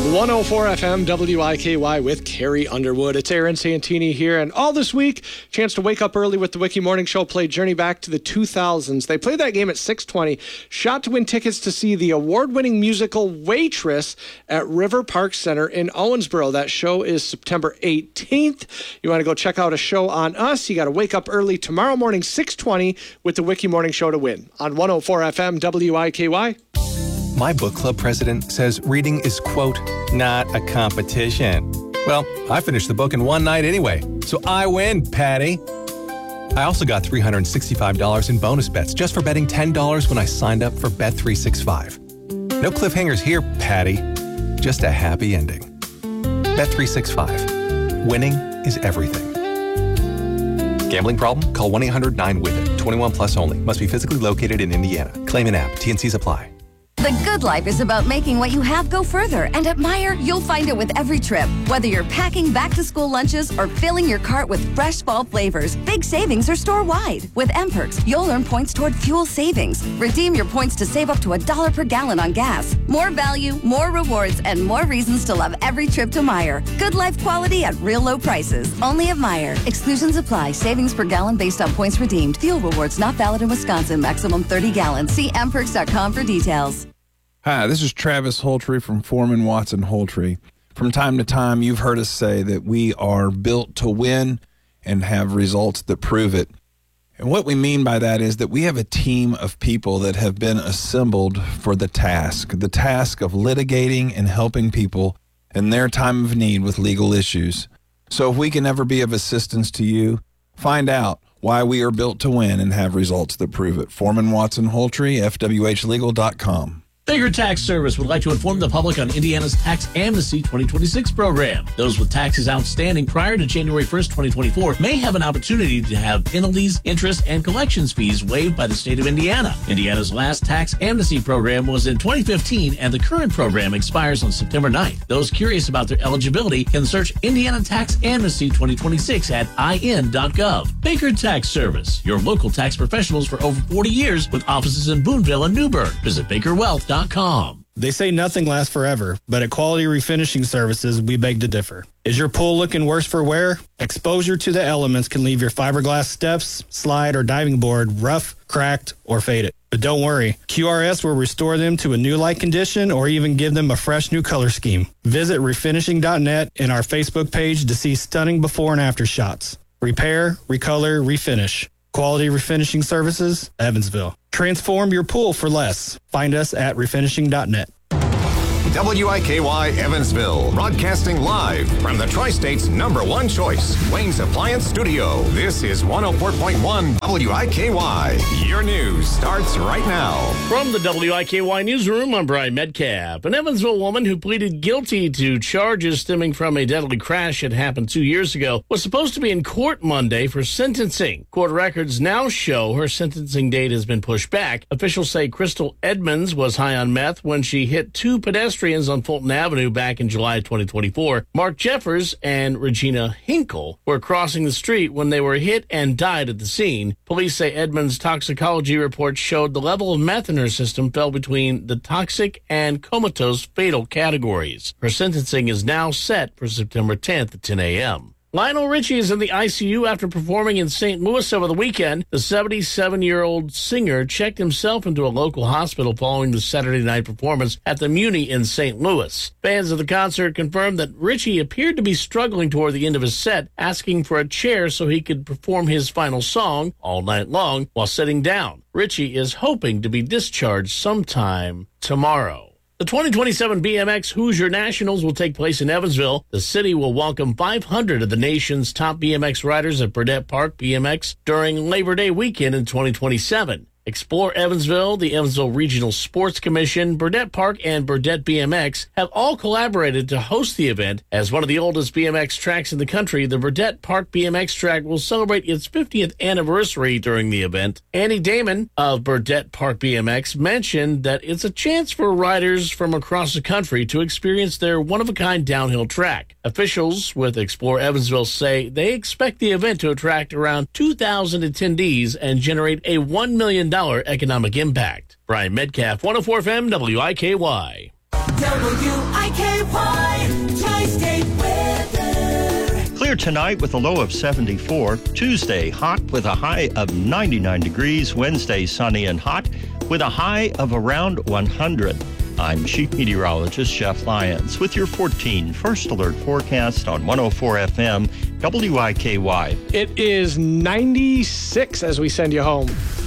104 FM WIKY with Carrie Underwood. It's Aaron Santini here, and all this week, chance to wake up early with the Wiki Morning Show, play Journey Back to the 2000s. They played that game at 6:20, shot to win tickets to see the award-winning musical Waitress at River Park Center in Owensboro. That show is September 18th. You want to go check out a show on us, you got to wake up early tomorrow morning, 6:20, with the Wiki Morning Show to win on 104 FM WIKY. My book club president says reading is, quote, not a competition. Well, I finished the book in one night anyway, so I win, Patty. I also got $365 in bonus bets just for betting $10 when I signed up for Bet365. No cliffhangers here, Patty. Just a happy ending. Bet365. Winning is everything. Gambling problem? Call 1-800-9-WITH-IT. 21 plus only. Must be physically located in Indiana. Claim an app. T&Cs apply. The good life is about making what you have go further, and at Meijer, you'll find it with every trip. Whether you're packing back-to-school lunches or filling your cart with fresh fall flavors, big savings are store-wide. With M-Perks, you'll earn points toward fuel savings. Redeem your points to save up to $1 per gallon on gas. More value, more rewards, and more reasons to love every trip to Meijer. Good life quality at real low prices. Only at Meijer. Exclusions apply. Savings per gallon based on points redeemed. Fuel rewards not valid in Wisconsin. Maximum 30 gallons. See mperks.com for details. Hi, this is Travis Holtry from Foreman Watson Holtry. From time to time, you've heard us say that we are built to win and have results that prove it. And what we mean by that is that we have a team of people that have been assembled for the task of litigating and helping people in their time of need with legal issues. So if we can ever be of assistance to you, find out why we are built to win and have results that prove it. Foreman Watson Holtry, FWHlegal.com. Baker Tax Service would like to inform the public on Indiana's Tax Amnesty 2026 program. Those with taxes outstanding prior to January 1st, 2024 may have an opportunity to have penalties, interest, and collections fees waived by the state of Indiana. Indiana's last Tax Amnesty program was in 2015, and the current program expires on September 9th. Those curious about their eligibility can search Indiana Tax Amnesty 2026 at in.gov. Baker Tax Service, your local tax professionals for over 40 years with offices in Boonville and Newburgh. Visit BakerWealth.com. They say nothing lasts forever, but at Quality Refinishing Services, we beg to differ. Is your pool looking worse for wear? Exposure to the elements can leave your fiberglass steps, slide, or diving board rough, cracked, or faded. But don't worry, QRS will restore them to a new light condition or even give them a fresh new color scheme. Visit refinishing.net and our Facebook page to see stunning before and after shots. Repair, recolor, refinish. Quality Refinishing Services, Evansville. Transform your pool for less. Find us at refinishing.net. WIKY Evansville, broadcasting live from the Tri-State's #1 choice, Wayne's Appliance Studio. This is 104.1 WIKY. Your news starts right now. From the WIKY Newsroom, I'm Brian Metcalf. An Evansville woman who pleaded guilty to charges stemming from a deadly crash that happened 2 years ago was supposed to be in court Monday for sentencing. Court records now show her sentencing date has been pushed back. Officials say Crystal Edmonds was high on meth when she hit two pedestrians on Fulton Avenue back in July 2024. Mark Jeffers and Regina Hinkle were crossing the street when they were hit and died at the scene. Police say Edmonds' toxicology report showed the level of meth in her system fell between the toxic and comatose fatal categories. Her sentencing is now set for September 10th at 10 a.m. Lionel Richie is in the ICU after performing in St. Louis over the weekend. The 77-year-old singer checked himself into a local hospital following the Saturday night performance at the Muni in St. Louis. Fans of the concert confirmed that Richie appeared to be struggling toward the end of his set, asking for a chair so he could perform his final song all night long while sitting down. Richie is hoping to be discharged sometime tomorrow. The 2027 BMX Hoosier Nationals will take place in Evansville. The city will welcome 500 of the nation's top BMX riders at Burdett Park BMX during Labor Day weekend in 2027. Explore Evansville, the Evansville Regional Sports Commission, Burdett Park, and Burdett BMX have all collaborated to host the event. As one of the oldest BMX tracks in the country, the Burdett Park BMX track will celebrate its 50th anniversary during the event. Annie Damon of Burdett Park BMX mentioned that it's a chance for riders from across the country to experience their one-of-a-kind downhill track. Officials with Explore Evansville say they expect the event to attract around 2,000 attendees and generate a $1 million economic impact. Brian Metcalf, 104 FM WIKY. WIKY Tri-State weather. Clear tonight with a low of 74. Tuesday, hot with a high of 99 degrees. Wednesday, sunny and hot with a high of around 100. I'm Chief Meteorologist Jeff Lyons with your 14 First Alert forecast on 104 FM WIKY. It is 96 as we send you home.